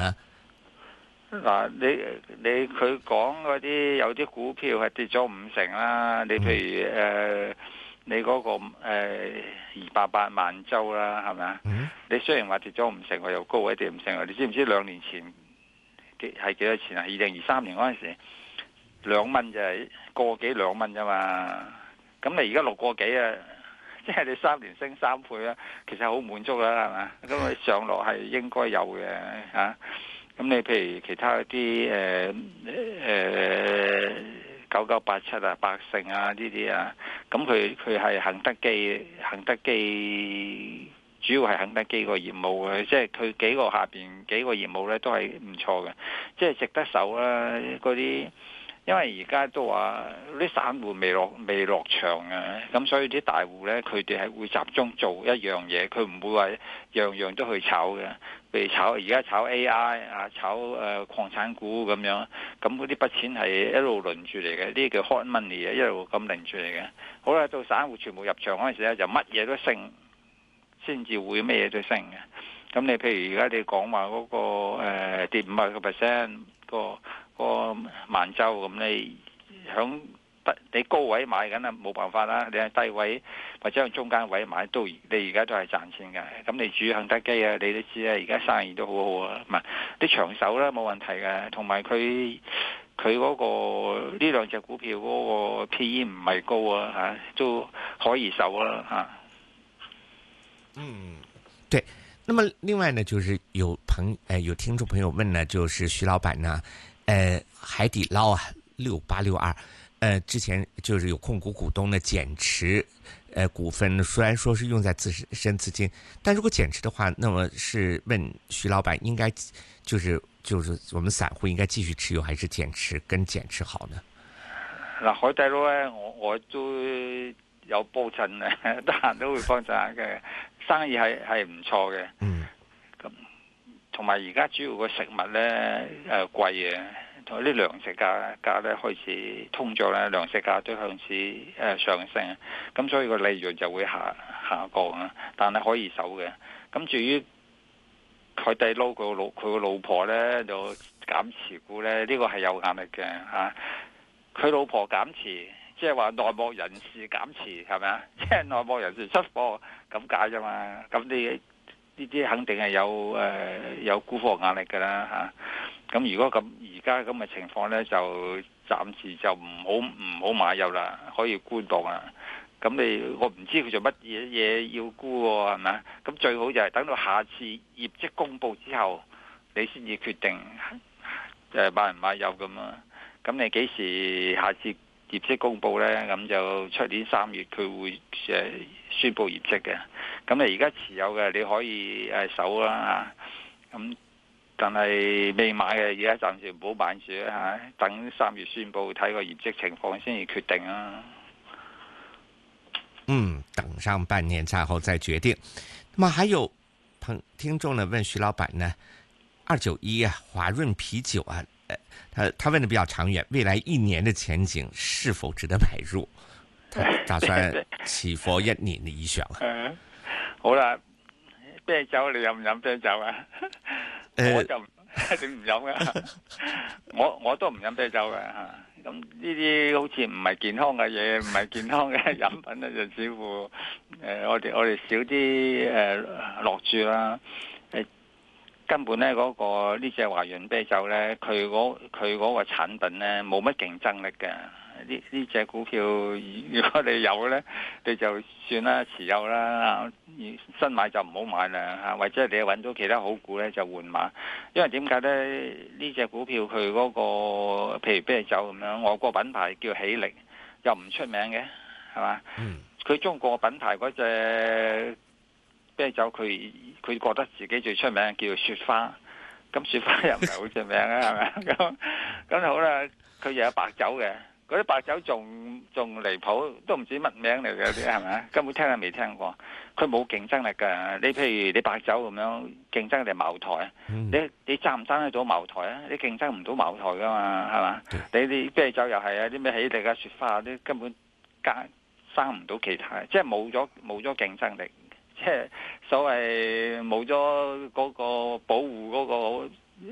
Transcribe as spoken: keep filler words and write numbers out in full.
呢？ 嗱，你你佢講嗰啲有啲股票係跌咗五成啦，你譬如誒、嗯呃，你嗰、那個誒二百八萬洲啦，係咪啊？ 嗯、 你雖然話跌咗五成，我又高位跌五成，你知唔知兩年前幾係幾多錢啊？二零二三年嗰陣時兩蚊就係個幾兩蚊啫嘛，咁你而家六個幾啊？即係你三年升三倍啊，其實好滿足啦，係嘛？咁你上落係應該有嘅嚇。啊咁你譬如其他嗰啲誒誒九九八七啊、百勝啊呢啲啊，咁佢佢係肯德基，肯德基主要係肯德基個業務嘅，即係佢幾個下邊幾個業務咧都係唔錯嘅，即係值得守啦嗰啲。因為而家都話啲散戶未落未落場啊，咁所以啲大戶呢，佢哋係會集中做一樣嘢，佢唔會話樣樣都去炒嘅。譬如炒而家炒 A I 啊，炒誒、呃、礦產股咁樣，咁嗰啲筆錢係一路輪住嚟嘅，呢啲叫 hot money 啊，一路咁輪住嚟嘅。好啦，到散戶全部入場嗰陣時咧，就乜嘢都升，先至會乜嘢都升嘅。咁你譬如而家你講話嗰個、呃、跌五十個 percent 個。個萬洲咁你響你高位買緊啊，冇辦法啦。你喺低位或者喺中間位買都，你而家都係賺錢嘅。咁你煮肯德基啊，你都知啊，而家生意都好好啊。唔係啲長手啦，冇問題嘅。同埋佢佢嗰個呢兩隻股票嗰個 P E 唔係高啊，嚇都可以守啦嚇。 嗯，對。那麼另外呢，就是有朋誒有聽眾朋友問呢，就是徐老闆呢。呃，海底撈啊，六八六二，呃，之前就是有控股股東呢減持，呃，股份雖然說是用在自身資金，但如果減持的話，那麼是問徐老闆應該就是就是我們散戶應該繼續持有還是減持跟減持好呢？ 嗱，海底撈咧，我我都有幫襯嘅，得閒都會幫襯下嘅，生意係係唔錯嘅。嗯。同埋而家主要個食物咧誒貴嘅，同埋啲糧食價價咧開始通脹咧，糧食價都向似誒、呃、上升，咁所以個利潤就會下下降啊。但係可以守嘅。咁至於海底撈個老佢個老婆咧就減持股咧，呢、這個係有壓力嘅嚇。佢、啊、老婆減持，即係話內幕人士減持係咪啊？即係內幕人士出貨咁解啫嘛。咁你？呢啲肯定係有誒、呃、有沽貨壓力㗎啦嚇，咁、啊、如果咁而家咁嘅情況呢，就暫時就唔好唔好買入啦，可以觀望啊。咁你我唔知佢做乜嘢嘢要沽喎係咪？咁最好就係等到下次業績公佈之後，你先至決定誒買唔買入咁啊。咁你幾時下次業績公佈呢？咁就出年三月佢會誒宣佈業績嘅。咁你而家持有嘅你可以誒守啦，咁但係未買嘅而家暫時唔好買住啊，等三月宣佈睇個業績情況先至決定啊。 嗯，等上半年之後再決定。那麼還有朋聽眾呢問徐老闆呢，二九一啊，華潤啤酒啊，呃，他他問的比較長遠，未來一年的前景是否值得買入？他打算期貨一年的意向啊。 好啦，啤酒你飲唔飲啤酒啊？我就一定唔飲噶，我我都唔飲啤酒嘅吓。咁呢啲好似唔係健康嘅嘢，唔係健康嘅飲品咧，就似乎誒、呃，我哋我哋少啲誒落注啦。誒、呃，根本咧嗰、那個呢隻華潤啤酒咧，佢嗰佢嗰個產品咧冇乜競爭力嘅。呢呢隻股票，如果你有呢，你就算啦，持有啦。新買就唔好買啦嚇，或者你揾到其他好股呢，就換碼。因為點解呢？呢隻股票佢嗰個，譬如啤酒咁樣，外國品牌叫喜力，又唔出名嘅，係嘛？佢、嗯、中國品牌嗰隻啤酒，佢佢覺得自己最出名叫做雪花。咁雪花又唔係好出名啊，係咪？咁咁好啦，佢又有白酒嘅。嗰啲白酒仲仲離譜，都唔知乜名嚟嘅啲係咪？根本聽都未聽過。佢冇競爭力㗎。你譬如你白酒咁樣競爭力茅台，嗯、你你爭唔爭得到茅台啊？你競爭唔到茅台㗎嘛，係嘛？你啲啤酒又係啊，啲咩喜力啊、雪花啊，啲根本加生唔到其他，即係冇咗冇咗競爭力，即係所謂冇咗嗰個保護嗰個